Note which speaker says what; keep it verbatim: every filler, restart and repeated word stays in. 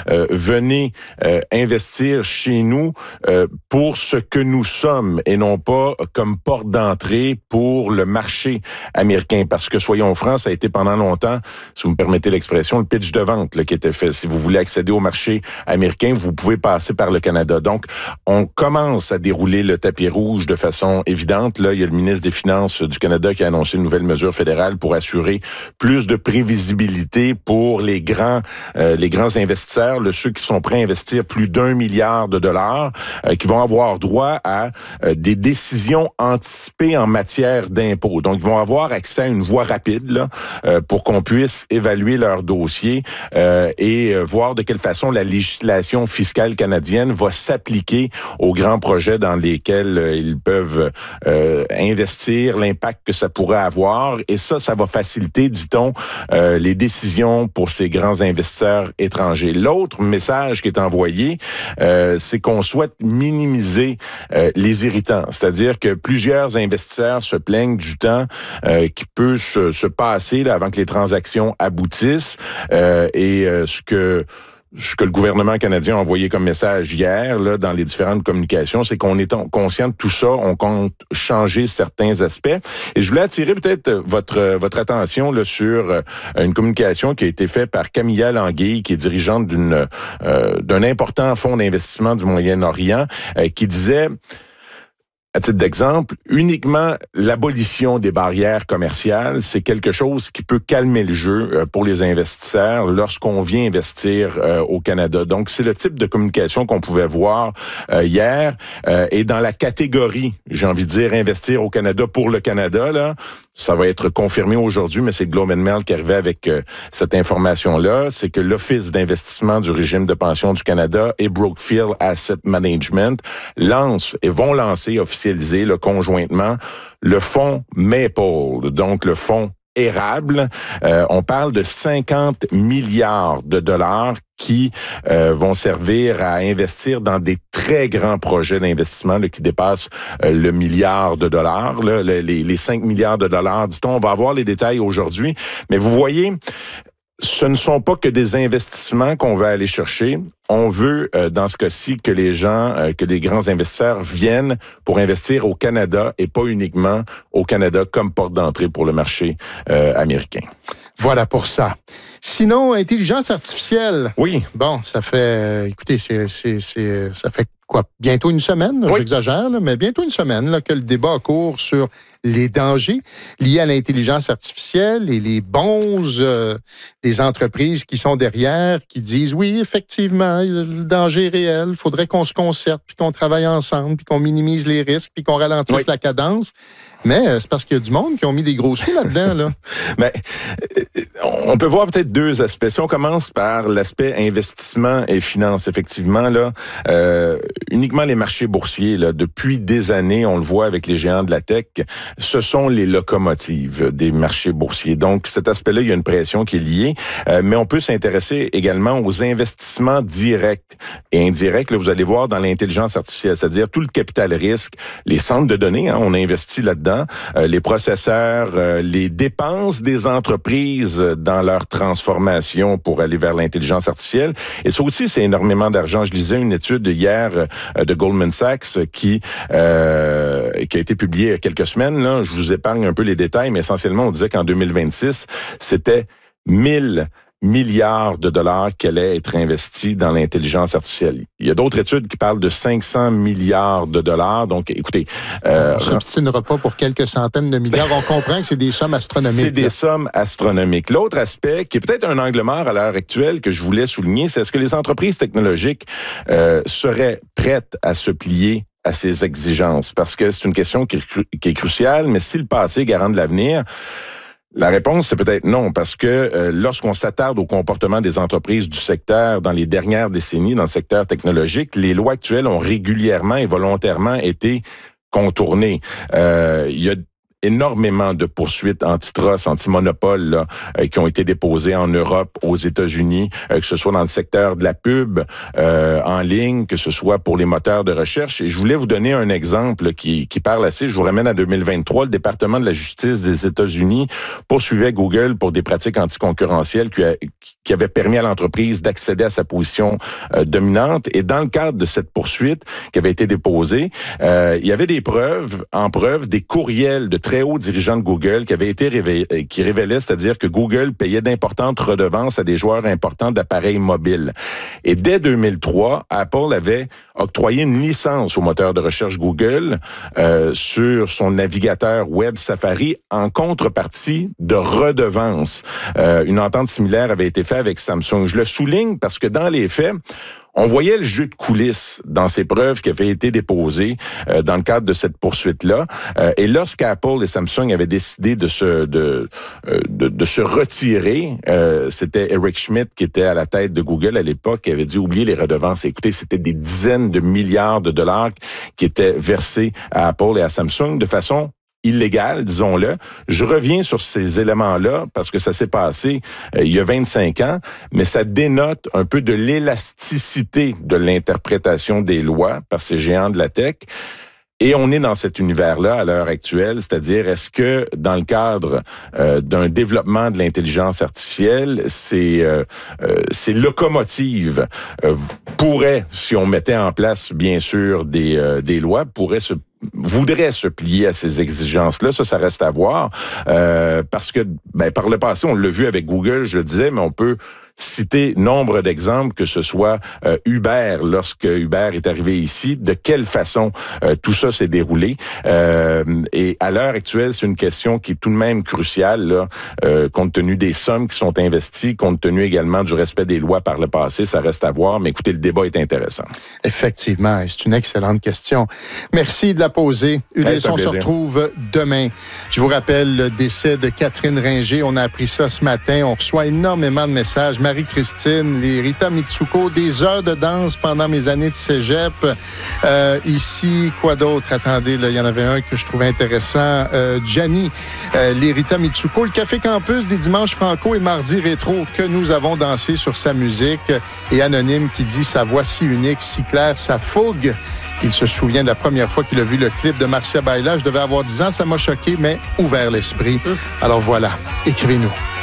Speaker 1: euh, venez euh, investir chez nous euh, pour ce que nous sommes et non pas comme porte d'entrée pour le marché américain. Parce que, soyons francs, ça a été pendant longtemps, si vous me permettez l'expression, le pitch de vente là, qui était fait. Si vous voulez accéder au marché américain, vous pouvez passer par le Canada. Donc, on commence à dérouler le tapis rouge de façon évidente. Là, il y a le ministre des Finances du Canada qui a annoncé une nouvelle mesure fédérale pour assurer plus de prévisibilité pour les grands euh, les grands investisseurs, là, ceux qui sont prêts à investir plus d'un milliard de dollars, euh, qui vont avoir droit à euh, des décisions anticipées en matière d'impôts. Donc, ils vont avoir accès à une voie rapide là, euh, pour qu'on puisse évaluer leur dossier euh, et euh, voir de quelle façon la législation fiscale canadienne va s'appliquer aux grands projets dans lesquels euh, ils peuvent euh, investir, l'impact que ça pourrait avoir. Et ça, ça va faciliter, dit-on, euh, les décisions pour ces grands investisseurs étrangers. L'autre message qui est envoyé, euh, c'est qu'on souhaite minimiser euh, les irritants. C'est-à-dire que plusieurs investisseurs se plaignent du temps euh, qui peut se, se passer là, avant que les transactions aboutissent. Euh, et euh, ce que Ce que le gouvernement canadien a envoyé comme message hier, là, dans les différentes communications, c'est qu'on est conscient de tout ça, on compte changer certains aspects. Et je voulais attirer peut-être votre votre attention là, sur une communication qui a été faite par Camilla Languille, qui est dirigeante d'une euh, d'un important fonds d'investissement du Moyen-Orient, euh, qui disait... À titre d'exemple, uniquement l'abolition des barrières commerciales, c'est quelque chose qui peut calmer le jeu pour les investisseurs lorsqu'on vient investir euh, au Canada. Donc, c'est le type de communication qu'on pouvait voir euh, hier. Euh, et dans la catégorie, j'ai envie de dire, investir au Canada pour le Canada, là, ça va être confirmé aujourd'hui, mais c'est Globe and Mail qui arrivait avec euh, cette information-là. C'est que l'Office d'investissement du régime de pension du Canada et Brookfield Asset Management lancent et vont lancer officialiser là, conjointement le fonds Maple, donc le fonds érable. Euh, on parle de cinquante milliards de dollars qui euh, vont servir à investir dans des très grands projets d'investissement là, qui dépassent euh, le milliard de dollars. Là, les, les cinq milliards de dollars, dit-on. On va avoir les détails aujourd'hui. Mais vous voyez, ce ne sont pas que des investissements qu'on va aller chercher. On veut, euh, dans ce cas-ci, que les gens, euh, que les grands investisseurs viennent pour investir au Canada et pas uniquement au Canada comme porte d'entrée pour le marché euh, américain.
Speaker 2: Voilà pour ça. Sinon, intelligence artificielle.
Speaker 1: Oui.
Speaker 2: Bon, ça fait, euh, écoutez, c'est, c'est, c'est, ça fait quoi, bientôt une semaine, oui. J'exagère, là, mais bientôt une semaine là, que le débat court sur les dangers liés à l'intelligence artificielle et les bons euh, des entreprises qui sont derrière, qui disent oui, effectivement, le danger est réel, il faudrait qu'on se concerte, puis qu'on travaille ensemble, puis qu'on minimise les risques, puis qu'on ralentisse oui. la cadence. Mais c'est parce qu'il y a du monde qui ont mis des gros sous là-dedans. Là.
Speaker 1: Mais on peut voir peut-être deux aspects. Si on commence par l'aspect investissement et finance, effectivement, là, euh, uniquement les marchés boursiers, là, depuis des années, on le voit avec les géants de la tech, ce sont les locomotives des marchés boursiers. Donc, cet aspect-là, il y a une pression qui est liée. Euh, mais on peut s'intéresser également aux investissements directs et indirects. Là, vous allez voir dans l'intelligence artificielle, c'est-à-dire tout le capital risque, les centres de données, hein, on investit là-dedans. Euh, les processeurs, euh, les dépenses des entreprises dans leur transformation pour aller vers l'intelligence artificielle. Et ça aussi, c'est énormément d'argent. Je lisais une étude hier euh, de Goldman Sachs qui, euh, qui a été publiée il y a quelques semaines. Là. Je vous épargne un peu les détails, mais essentiellement, on disait qu'en deux mille vingt-six, c'était mille milliards de dollars qui allaient être investis dans l'intelligence artificielle. Il y a d'autres études qui parlent de cinq cents milliards de dollars. Donc, écoutez...
Speaker 2: Euh, on ne s'obstinera pas pour quelques centaines de milliards. On comprend que c'est des sommes astronomiques.
Speaker 1: C'est des là. sommes astronomiques. L'autre aspect, qui est peut-être un angle mort à l'heure actuelle que je voulais souligner, c'est est-ce que les entreprises technologiques euh, seraient prêtes à se plier à ces exigences? Parce que c'est une question qui est, cru- qui est cruciale, mais si le passé est garant de l'avenir... La réponse, c'est peut-être non, parce que euh, lorsqu'on s'attarde au comportement des entreprises du secteur dans les dernières décennies, dans le secteur technologique, les lois actuelles ont régulièrement et volontairement été contournées. Euh, il y a énormément de poursuites antitrust, anti-monopole là, euh, qui ont été déposées en Europe, aux États-Unis, euh, que ce soit dans le secteur de la pub euh, en ligne, que ce soit pour les moteurs de recherche. Et je voulais vous donner un exemple qui, qui parle assez. Je vous ramène à deux mille vingt-trois. Le département de la justice des États-Unis poursuivait Google pour des pratiques anticoncurrentielles qui, a, qui avaient permis à l'entreprise d'accéder à sa position euh, dominante. Et dans le cadre de cette poursuite qui avait été déposée, euh, il y avait des preuves, en preuve, des courriels de très hauts dirigeants de Google qui avaient été révélés, qui révélaient, c'est-à-dire que Google payait d'importantes redevances à des joueurs importants d'appareils mobiles. Et dès deux mille trois, Apple avait octroyé une licence au moteur de recherche Google euh, sur son navigateur web Safari en contrepartie de redevances. Euh, une entente similaire avait été faite avec Samsung. Je le souligne parce que dans les faits, on voyait le jeu de coulisses dans ces preuves qui avaient été déposées euh, dans le cadre de cette poursuite-là. Euh, et lorsqu'Apple et Samsung avaient décidé de se de euh, de, de se retirer, euh, c'était Eric Schmidt qui était à la tête de Google à l'époque qui avait dit oubliez les redevances. Écoutez, c'était des dizaines de milliards de dollars qui étaient versés à Apple et à Samsung de façon illégal, disons-le. Je reviens sur ces éléments-là parce que ça s'est passé euh, il y a vingt-cinq ans, mais ça dénote un peu de l'élasticité de l'interprétation des lois par ces géants de la tech. Et on est dans cet univers-là à l'heure actuelle, c'est-à-dire est-ce que dans le cadre euh, d'un développement de l'intelligence artificielle, ces, euh, euh, ces locomotives euh, pourraient, si on mettait en place bien sûr des, euh, des lois, pourraient se voudrait se plier à ces exigences-là. Ça, ça reste à voir. Euh, parce que, ben, par le passé, on l'a vu avec Google, je le disais, mais on peut citer nombre d'exemples, que ce soit euh, Uber, lorsque Uber est arrivé ici, de quelle façon euh, tout ça s'est déroulé. Euh, et à l'heure actuelle, c'est une question qui est tout de même cruciale, là, euh, compte tenu des sommes qui sont investies, compte tenu également du respect des lois par le passé, ça reste à voir, mais écoutez, le débat est intéressant.
Speaker 2: Effectivement, c'est une excellente question. Merci de la poser. Ulysse, on se retrouve demain. Je vous rappelle le décès de Catherine Ringer. On a appris ça ce matin. On reçoit énormément de messages. Marie-Christine, les Rita Mitsuko, des heures de danse pendant mes années de cégep. Euh, ici, quoi d'autre? Attendez, là, il y en avait un que je trouvais intéressant. Euh, Gianni, euh, les Rita Mitsuko, le Café Campus des dimanches franco et mardi rétro que nous avons dansé sur sa musique. Et Anonyme qui dit sa voix si unique, si claire, sa fougue. Il se souvient de la première fois qu'il a vu le clip de Marcia Baila. Je devais avoir dix ans, ça m'a choqué, mais ouvert l'esprit. Alors voilà, écrivez-nous.